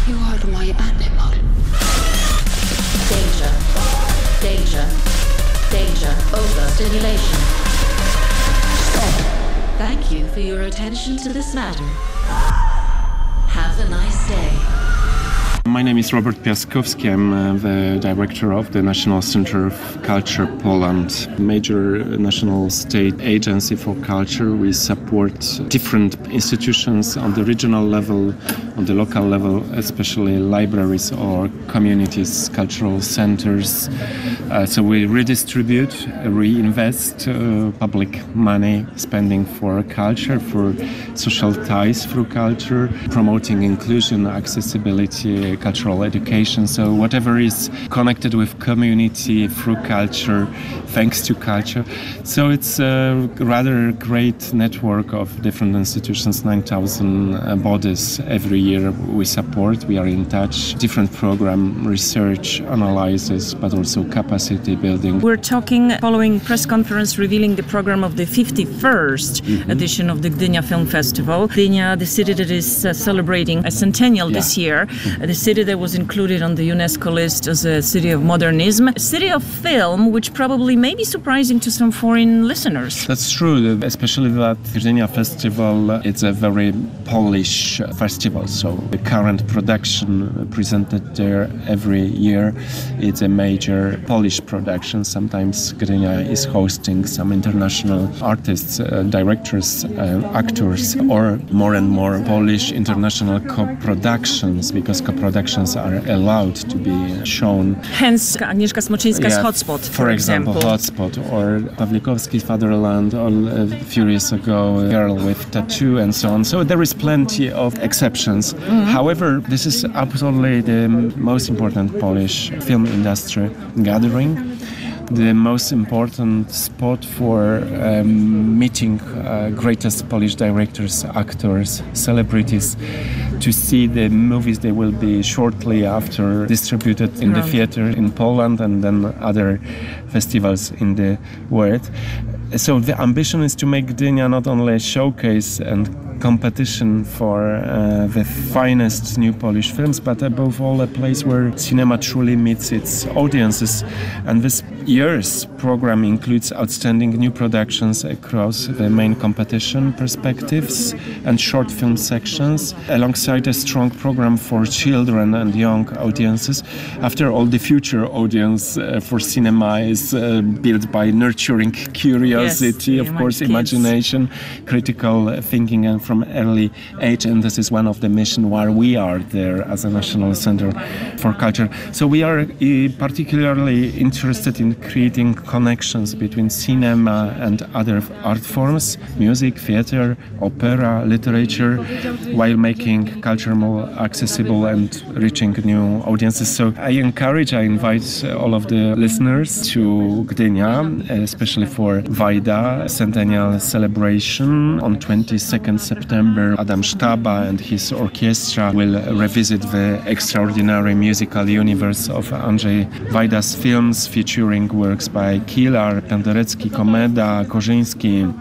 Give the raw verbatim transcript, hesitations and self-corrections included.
You are my animal. Danger. Danger. Danger. Overstimulation. Stop. Thank you for your attention to this matter. Have a nice day. My name is Robert Piaskowski. I'm uh, the director of the National Center of Culture Poland, major national state agency for culture. We support different institutions on the regional level, on the local level, especially libraries or communities, cultural centers. Uh, so we redistribute, reinvest uh, public money spending for culture, for social ties through culture, promoting inclusion, accessibility, cultural education. So whatever is connected with community through culture, thanks to culture. So it's a rather great network of different institutions, nine thousand uh, bodies every year we support. We are in touch, different program, research, analysis, but also capacity building. We're talking following press conference revealing the program of the fifty-first mm-hmm. edition of the Gdynia Film Festival. Gdynia, the city that is uh, celebrating a centennial yeah. this year, mm-hmm. the city that was included on the UNESCO list as a city of modernism, a city of film, which probably may be surprising to some foreign listeners. That's true, especially that Gdynia Festival, it's a very Polish festival, so the current production presented there every year, it's a major Polish production. Sometimes Gdynia is hosting some international artists, uh, directors, uh, actors, or more and more Polish international co-productions, because co-productions are allowed to be shown. Hence Agnieszka Smoczyńska's yeah, Hotspot, for, for example. example. Hotspot, or Pawlikowski's Fatherland, or a few years ago, Girl with Tattoo, and so on. So there is plenty of exceptions. Mm-hmm. However, this is absolutely the most important Polish film industry gathering. The most important spot for um, meeting uh, greatest Polish directors, actors, celebrities, to see the movies they will be shortly after distributed in the theater in Poland and then other festivals in the world. So the ambition is to make Gdynia not only a showcase and competition for uh, the finest new Polish films, but above all a place where cinema truly meets its audiences. And this year's program includes outstanding new productions across the main competition perspectives and short film sections, alongside a strong program for children and young audiences. After all, the future audience uh, for cinema is uh, built by nurturing curiosity, yes, of course, kids. Imagination, critical thinking, and from early age, and this is one of the mission why we are there as a National Center for Culture. So we are uh, particularly interested in creating connections between cinema and other art forms, music, theater, opera, literature, while making culture more accessible and reaching new audiences. So I encourage, I invite all of the listeners to Gdynia, especially for Wajda Centennial Celebration on twenty-second September. Adam Sztaba and his orchestra will revisit the extraordinary musical universe of Andrzej Wajda's films, featuring works by Kilar, Penderecki, Komeda, Korzyński,